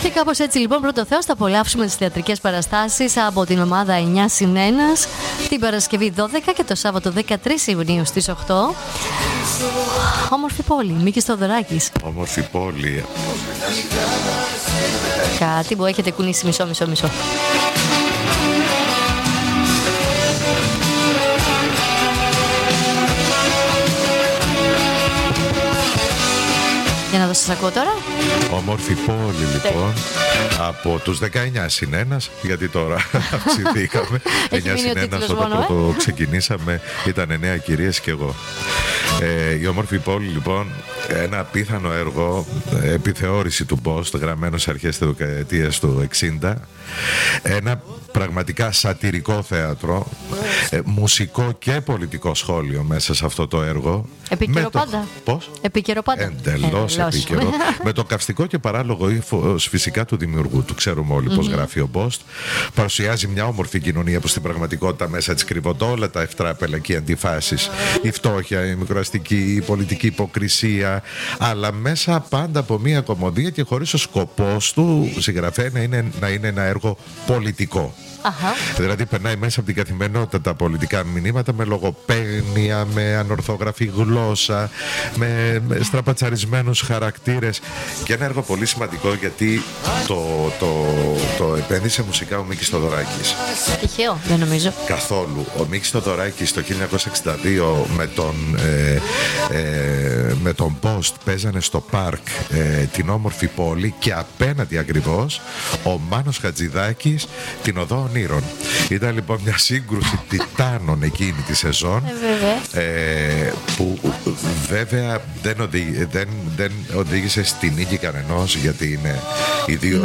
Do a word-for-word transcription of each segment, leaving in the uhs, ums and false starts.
Και κάπως έτσι λοιπόν, πρώτο Θεός, θα απολαύσουμε τις θεατρικές παραστάσεις από την ομάδα εννιά συν ένα την Παρασκευή δώδεκα και το Σάββατο δεκατρείς Ιουνίου στις οκτώ. Όμορφη πόλη, Μίκης Θοδωράκης. Όμορφη πόλη. Κάτι που έχετε κουνήσει μισό μισό μισό. Για να δω, σας ακούω τώρα. Όμορφη πόλη λοιπόν. Από τους δεκαεννιά συν ένα, γιατί τώρα αυξηθήκαμε. εννιά συν ένα όταν πρώτο ξεκινήσαμε ήταν εννέα κυρίες και εγώ. Ε, η όμορφη πόλη λοιπόν, ένα απίθανο έργο, επιθεώρηση του Post, γραμμένο σε αρχές της δεκαετίας του εξήντα. Ένα πραγματικά σατυρικό θέατρο, ε, μουσικό και πολιτικό σχόλιο μέσα σε αυτό το έργο. Επίκαιρο το... πάντα. Πώς? Επίκαιρο πάντα. Εντελώς επίκαιρο. Με το καυστικό και παράλογο ύφος φυσικά του δημιουργού του. Ξέρουμε όλοι πώς mm-hmm. γράφει ο Post. Παρουσιάζει μια όμορφη κοινωνία που στην πραγματικότητα μέσα της κρύβονται όλα τα ευτράπελα και οι αντιφάσεις. Η φτώχεια, η μικροαστική, η πολιτική υποκρισία, αλλά μέσα πάντα από μια κωμωδία και χωρίς ο σκοπός του συγγραφέα να είναι, να είναι ένα έργο πολιτικό. Αχα. Δηλαδή περνάει μέσα από την καθημερινότητα τα πολιτικά μηνύματα με λογοπαίγνια, με ανορθόγραφη γλώσσα, με, με στραπατσαρισμένους χαρακτήρες και ένα έργο πολύ σημαντικό γιατί το, το, το, το επένδυσε μουσικά ο Μίκης Θοδωράκης. Τυχαίο, δεν νομίζω. Καθόλου. Ο Μίκης Θοδωράκης το χίλια εννιακόσια εξήντα δύο με τον, ε, ε, με τον Post παίζανε στο πάρκ ε, την όμορφη πόλη και απέναντι ακριβώς ο Μάνος Χατζηδάκης την οδό όνειρων. Ήταν λοιπόν μια σύγκρουση τιτάνων εκείνη τη σεζόν ε, ε, που βέβαια δεν, οδη, δεν, δεν οδήγησε στη νίκη κανενός γιατί είναι οι δύο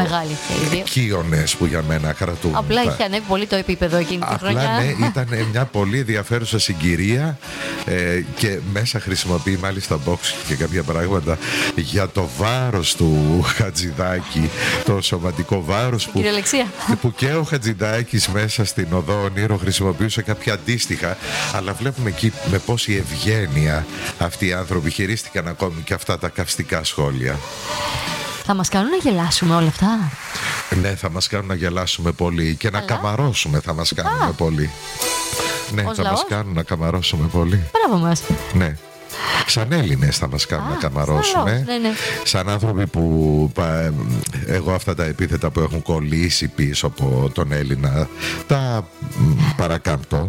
κύονες που για μένα κρατούν. Απλά είχε ανέβει πολύ το επίπεδο εκείνη τη χρονιά. Απλά ναι, ήταν μια πολύ ενδιαφέρουσα συγκυρία ε, και μέσα χρησιμοποιεί μάλιστα box και κάποια πράγματα για το βάρος του Χατζηδάκη, το σωματικό βάρος που, που και ο Χατζηδάκης μέσα στην οδό Ονείρο χρησιμοποιούσε κάποια αντίστοιχα, αλλά βλέπουμε εκεί με πόση ευγένεια αυτοί οι άνθρωποι χειρίστηκαν ακόμη και αυτά τα καυστικά σχόλια. Θα μας κάνουν να γελάσουμε όλα αυτά. Ναι, θα μας κάνουν να γελάσουμε πολύ και αλλά... να καμαρώσουμε θα μας κάνουν Α. πολύ. Ναι, Ως θα λαός? μας κάνουν να καμαρώσουμε πολύ. Μπράβο μας. Ναι. Σαν Έλληνες θα μας κάνουν Α, να καμαρώσουμε. Ναι, ναι. Σαν άνθρωποι που πα, εγώ αυτά τα επίθετα που έχουν κολλήσει πίσω από τον Έλληνα τα παρακάμπτω.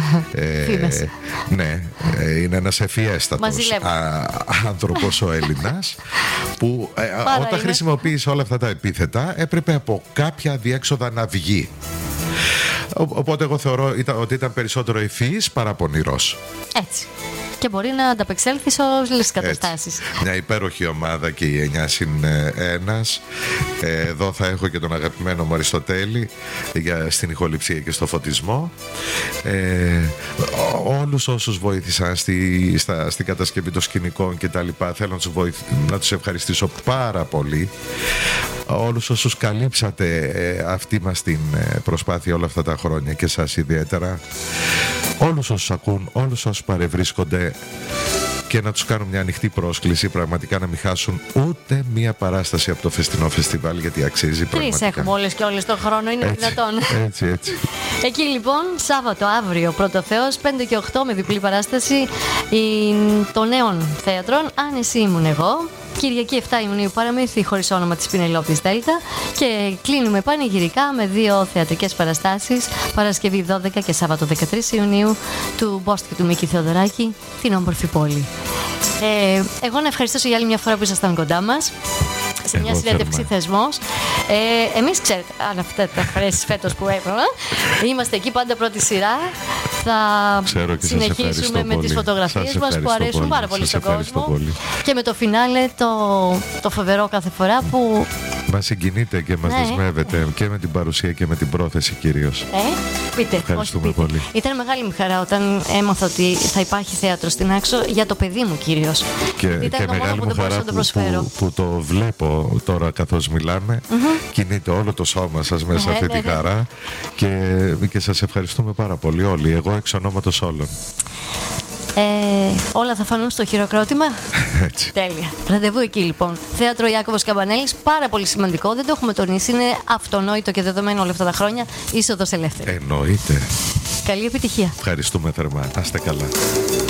ε, ναι, είναι ένας ευφιέστατος α, άνθρωπος ο Έλληνας που ε, όταν είναι. χρησιμοποίησε όλα αυτά τα επίθετα έπρεπε από κάποια διέξοδα να βγει. Οπότε εγώ θεωρώ ήταν, ότι ήταν περισσότερο ευφυής παρά πονηρός. Έτσι. Και μπορεί να ανταπεξέλθει σε όλες τις καταστάσεις. Μια υπέροχη ομάδα και η εννιά συν ένα. Εδώ θα έχω και τον αγαπημένο μου Αριστοτέλη για, στην ηχοληψία και στο φωτισμό. Ε, όλους όσους βοήθησαν στη, στα, στην κατασκευή των σκηνικών και τα λοιπά, θέλω να τους, βοηθ, να τους ευχαριστήσω πάρα πολύ. Όλους όσους καλύψατε ε, αυτή μας την προσπάθεια όλα αυτά τα χρόνια και σας ιδιαίτερα. Όλους όσους ακούν, όλους όσους παρευρίσκονται και να τους κάνουν μια ανοιχτή πρόσκληση, πραγματικά να μην χάσουν ούτε μία παράσταση από το φεστινό φεστιβάλ, γιατί αξίζει πραγματικά. Τρεις έχουμε όλες και όλες τον χρόνο, είναι έτσι, δυνατόν. Έτσι, έτσι. Εκεί λοιπόν, Σάββατο, αύριο, πρώτο Θεός, πέντε και οκτώ με διπλή παράσταση των νέων θέατρων. Αν εσύ ήμουν εγώ. Κυριακή εφτά Ιουνίου, Παραμύθι χωρίς όνομα της Πινελόπης Δέλτα. Και κλείνουμε πανηγυρικά με δύο θεατρικές παραστάσεις, Παρασκευή δώδεκα και Σάββατο δεκατρείς Ιουνίου, του Post και του Μίκη Θεοδωράκη, την όμορφη πόλη. Ε, εγώ να ευχαριστήσω για άλλη μια φορά που ήσασταν κοντά μας σε μια συνέντευξη θεσμός. Ε, εμείς ξέρετε, αν αυτά τα χαρέσεις φέτος που έπρεπε, είμαστε εκεί πάντα πρώτη σειρά. Θα συνεχίσουμε με τις φωτογραφίες μας που αρέσουν πολύ. πάρα πολύ στον κόσμο. Πολύ. Και με το φινάλε το, το φοβερό κάθε φορά που μας συγκινείτε και μας ναι. δεσμεύετε και με την παρουσία και με την πρόθεση κυρίως. Ε, πείτε. Ευχαριστούμε όχι, πείτε. πολύ. Ήταν μεγάλη μου χαρά όταν έμαθα ότι θα υπάρχει θέατρο στην Άξο για το παιδί μου κυρίως. Και, και μεγάλη μου χαρά που, που, που το βλέπω τώρα καθώς μιλάμε. Mm-hmm. Κινείται όλο το σώμα σας μέσα σε αυτή ναι, τη ναι. χαρά και, και σας ευχαριστούμε πάρα πολύ όλοι. Εγώ εξ ονόματος όλων. Ε, όλα θα φανούν στο χειροκρότημα. Έτσι. Τέλεια. Ραντεβού εκεί λοιπόν. Θέατρο Ιάκωβος Καμπανέλης. Πάρα πολύ σημαντικό. Δεν το έχουμε τονίσει. Είναι αυτονόητο και δεδομένο όλα αυτά τα χρόνια. Είσοδος ελεύθερη. Εννοείται. Καλή επιτυχία. Ευχαριστούμε θερμά. Να είστε καλά.